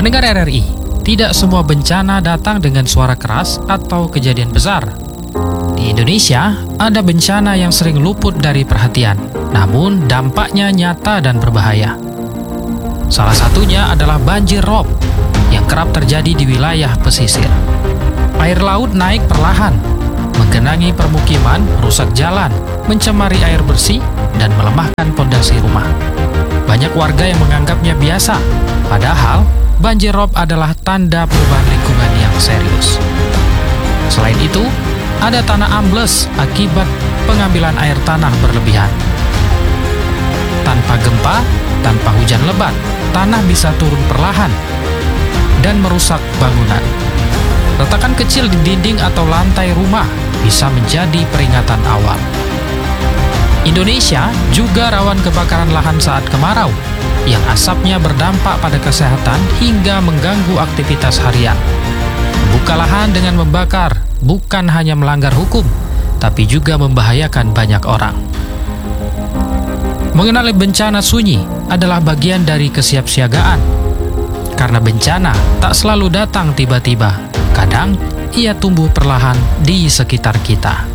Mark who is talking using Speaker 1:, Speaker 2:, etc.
Speaker 1: Pendengar RRI, tidak semua bencana datang dengan suara keras atau kejadian besar. Di Indonesia, ada bencana yang sering luput dari perhatian, namun dampaknya nyata dan berbahaya. Salah satunya adalah banjir rob yang kerap terjadi di wilayah pesisir. Air laut naik perlahan, menggenangi permukiman, merusak jalan, mencemari air bersih, dan melemahkan pondasi rumah. Banyak warga yang menganggapnya biasa, padahal banjir rob adalah tanda perubahan lingkungan yang serius. Selain itu, ada tanah ambles akibat pengambilan air tanah berlebihan. Tanpa gempa, tanpa hujan lebat, tanah bisa turun perlahan dan merusak bangunan. Retakan kecil di dinding atau lantai rumah bisa menjadi peringatan awal. Indonesia juga rawan kebakaran lahan saat kemarau, yang asapnya berdampak pada kesehatan hingga mengganggu aktivitas harian. Membuka lahan dengan membakar bukan hanya melanggar hukum, tapi juga membahayakan banyak orang. Mengenali bencana sunyi adalah bagian dari kesiapsiagaan. Karena bencana tak selalu datang tiba-tiba, kadang ia tumbuh perlahan di sekitar kita.